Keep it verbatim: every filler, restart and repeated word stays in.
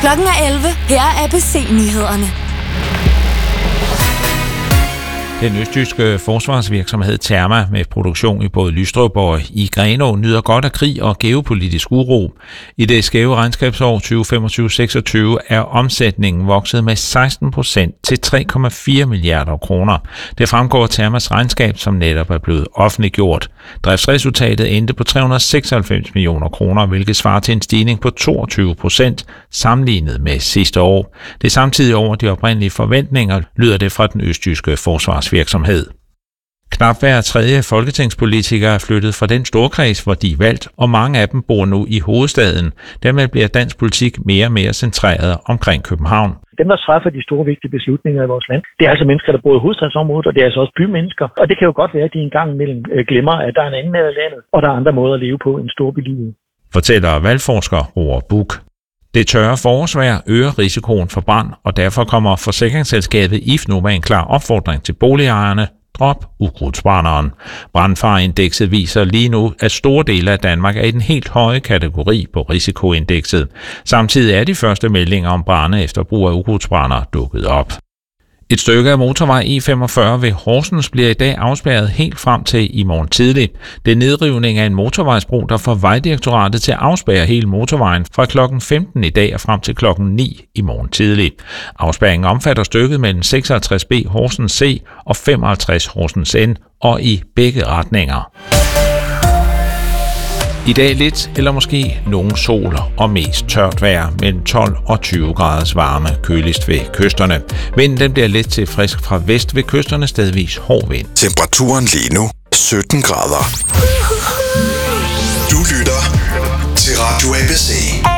Klokken er elleve. Her er A B C-nyhederne. Den østjyske forsvarsvirksomhed Terma med produktion i både Lystrup og i Grenaa nyder godt af krig og geopolitisk uro. I det skæve regnskabsår tyve femogtyve seksogtyve er omsætningen vokset med seksten procent til tre komma fire milliarder kroner. Det fremgår af Termas regnskab, som netop er blevet offentliggjort. Driftsresultatet endte på tre hundrede og seksoghalvfems millioner kroner, hvilket svarer til en stigning på toogtyve procent sammenlignet med sidste år. Det er samtidig over de oprindelige forventninger, lyder det fra den østjyske forsvarsvirksomhed. Virksomhed. Knap hver tredje folketingspolitiker er flyttet fra den storkreds, hvor de er valgt, og mange af dem bor nu i hovedstaden. Dermed bliver dansk politik mere og mere centreret omkring København. Dem, der træffer de store vigtige beslutninger i vores land, det er altså mennesker, der bor i hovedstadsområdet, og det er altså også bymennesker. Og det kan jo godt være, at de engang imellem glemmer, at der er en anden del af landet, og der er andre måder at leve på end storbylivet. Fortæller valgforsker Roar Buch. Det tørre forårsvejr øger risikoen for brand, og derfor kommer forsikringsselskabet I F nu med en klar opfordring til boligejerne: drop ukrudtsbrænderen. Brandfareindekset viser lige nu, at store dele af Danmark er i den helt høje kategori på risikoindekset. Samtidig er de første meldinger om brande efter brug af ukrudtsbrænder dukket op. Et stykke af motorvej E femogfyrre ved Horsens bliver i dag afspærret helt frem til i morgen tidlig. Det er nedrivning af en motorvejsbro, der får Vejdirektoratet til at afspærre hele motorvejen fra klokken femten i dag og frem til klokken ni i morgen tidlig. Afspærringen omfatter stykket mellem seksoghalvtreds B Horsens C og femoghalvtreds Horsens N og i begge retninger. I dag lidt eller måske nogen sol og mest tørt vejr mellem tolv og tyve graders varme, køligst ved kysterne. Vinden den bliver let til frisk fra vest ved kysterne, stedvis hård vind. Temperaturen lige nu sytten grader. Du lytter til Radio A B C.